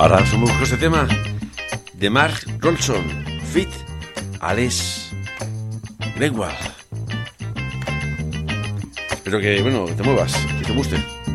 Ahora somos con este tema de Mark Ronson, Fit Alex Greenwald. Espero que, bueno, te muevas, que te guste.